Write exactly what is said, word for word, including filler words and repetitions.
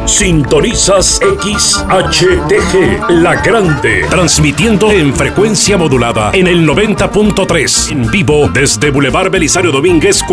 Sintonizas X H T G, La Grande, transmitiendo en frecuencia modulada en el noventa punto tres, en vivo desde Boulevard Belisario Domínguez